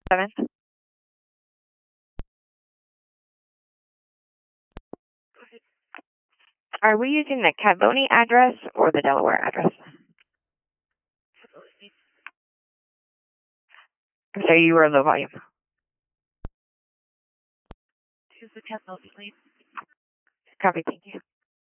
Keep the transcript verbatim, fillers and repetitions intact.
seven. Are we using the Cadloni address or the Delaware address? So you were low volume. Choose the Cadloni, please. Copy, thank you.